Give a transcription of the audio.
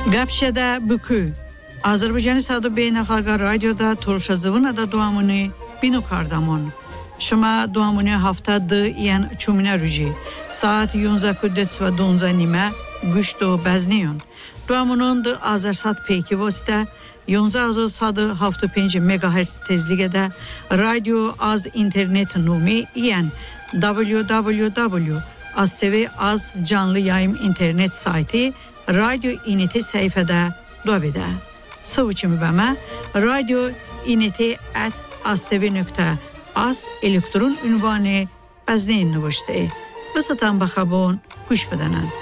Gapşədə bükü. Azərbaycani Sadı Beynəlxalq Radioda Torşazıvın da duamını binu kardamon. Şuma duamını haftadı yan çumina rüji. Saat 11:12 nimə güçtü bəzniyon. Duamının da Azarsat peyki vasitə 11.5 MHz tezliğədə radyo az internet numi yan www.az canlı yayım internet sayti radyo ineti səhifədə duabedə. Savuçımı bəmə radyo ineti@aztv.az elektron ünvanı bəzneyin növüşdə. Vısatan baxabon, kuş bedənən.